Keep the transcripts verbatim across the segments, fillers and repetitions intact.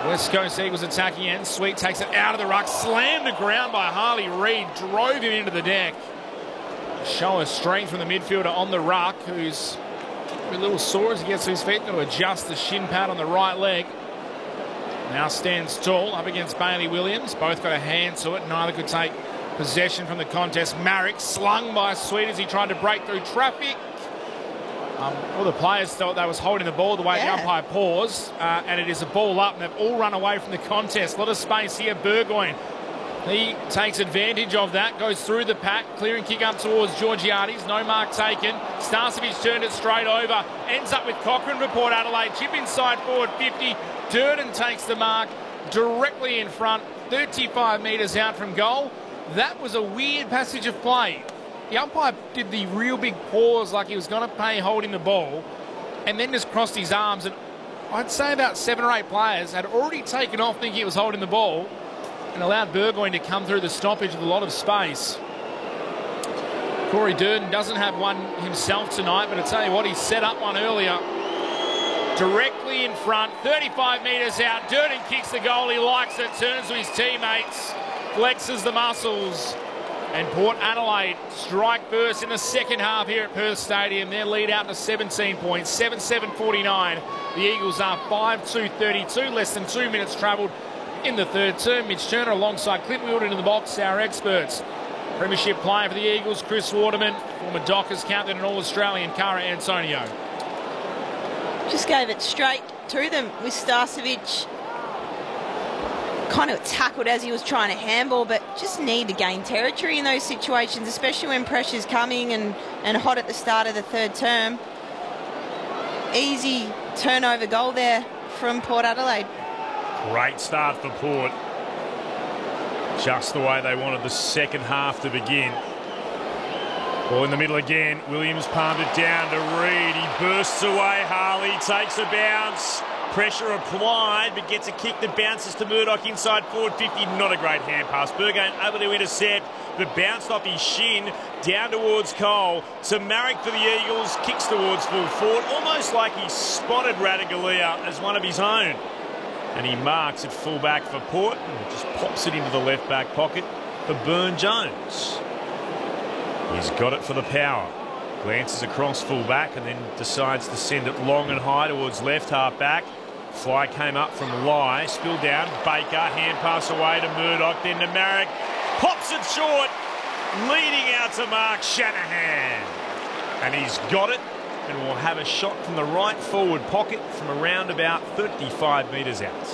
West Coast Eagles attacking end. Sweet takes it out of the ruck. Slammed the ground by Harley Reid. Drove him into the deck. Show of strength from the midfielder on the ruck, who's a little sore as he gets to his feet. Got to adjust the shin pad on the right leg. Now stands tall up against Bailey Williams. Both got a hand to it. Neither could take possession from the contest. Marek slung by Sweet as he tried to break through traffic. Um, all the players thought they was holding the ball the way yeah. the umpire paused, uh, and it is a ball up, and they've all run away from the contest. A lot of space here. Burgoyne, he takes advantage of that, goes through the pack, clearing kick up towards Georgiades. No mark taken. Starcevic turned it straight over. Ends up with Cochrane for Port Adelaide. Chip inside forward fifty. Durden takes the mark directly in front, thirty-five metres out from goal. That was a weird passage of play. The umpire did the real big pause like he was going to pay holding the ball, and then just crossed his arms, and I'd say about seven or eight players had already taken off thinking he was holding the ball and allowed Burgoyne to come through the stoppage with a lot of space. Corey Durden doesn't have one himself tonight, but I tell you what, he set up one earlier. Directly in front, thirty-five metres out. Durden kicks the goal, he likes it, turns to his teammates, flexes the muscles. And Port Adelaide strike first in the second half here at Perth Stadium. Their lead out to seventeen points, seven seven forty-nine. The Eagles are five two thirty-two, less than two minutes travelled in the third term. Mitch Turner alongside Clint Wilden in the box, our experts. Premiership player for the Eagles, Chris Waterman, former Dockers captain and All-Australian, Cara Antonio. Just gave it straight to them with Starcevic. Kind of tackled as he was trying to handball, but just need to gain territory in those situations, especially when pressure's coming and, and hot at the start of the third term. Easy turnover goal there from Port Adelaide. Great start for Port. Just the way they wanted the second half to begin. Ball in the middle again. Williams palmed it down to Reid. He bursts away. Harley takes a bounce. Pressure applied, but gets a kick that bounces to Murdoch inside forward fifty. Not a great hand pass. Burgoyne able to intercept, but bounced off his shin down towards Cole. To Marek for the Eagles. Kicks towards full forward, almost like he spotted Ratugolea as one of his own. And he marks at full back for Port and just pops it into the left back pocket for Burn Jones. He's got it for the power. Glances across full back and then decides to send it long and high towards left half back. Fly came up from Lai, spilled down. Baker, hand pass away to Murdoch, then to Marek. Pops it short, leading out to Mark Shanahan. And he's got it and will have a shot from the right forward pocket from around about thirty-five metres out.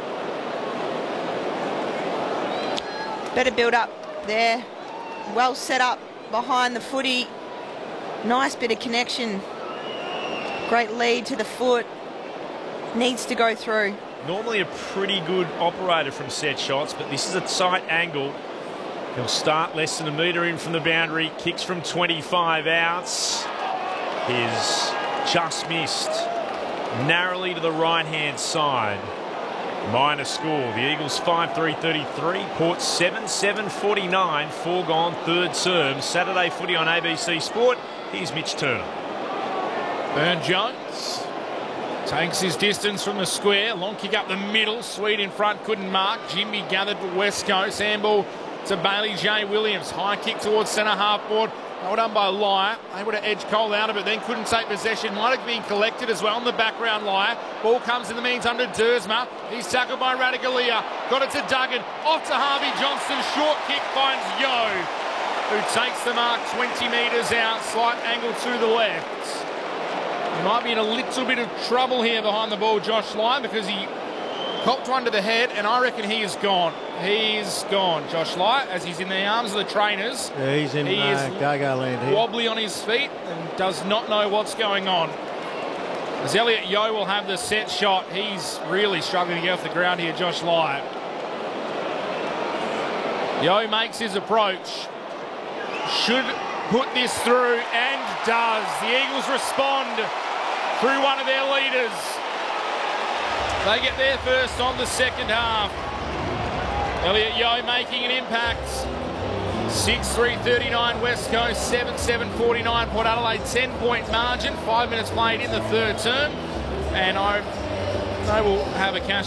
Better build up there. Well set up behind the footy. Nice bit of connection. Great lead to the foot. Needs to go through. Normally a pretty good operator from set shots, but this is a tight angle. He'll start less than a metre in from the boundary. Kicks from twenty-five outs. Is just missed. Narrowly to the right-hand side. Minor score. The Eagles five three thirty-three. Port seven seven forty-nine. Foregone third term. Saturday footy on A B C Sport. Here's Mitch Turner. Burn Jones takes his distance from the square. Long kick up the middle. Sweet in front, couldn't mark. Jimmy gathered for West Coast. Handball to Bailey J. Williams. High kick towards centre half forward. Well done by Lyer. Able to edge Cole out of it, then couldn't take possession. Might have been collected as well in the background, Lyer. Ball comes in the meantime to Dersma. He's tackled by Ratugolea. Got it to Duggan. Off to Harvey Johnston. Short kick finds Yo, who takes the mark twenty metres out. Slight angle to the left. He might be in a little bit of trouble here behind the ball, Josh Lyer, because he copped one to the head, and I reckon he is gone. He's gone, Josh Lyer, as he's in the arms of the trainers. Yeah, he's in he uh, is Gaga land here. Wobbly on his feet and does not know what's going on. As Elliot Yo will have the set shot, he's really struggling to get off the ground here, Josh Lyer. Yo makes his approach. Should put this through, and does. The Eagles respond through one of their leaders. They get there first on the second half. Elliot Yo making an impact. six three thirty-nine West Coast, seven seven forty-nine Port Adelaide, ten point margin, five minutes played in the third term. And I, they will have a cash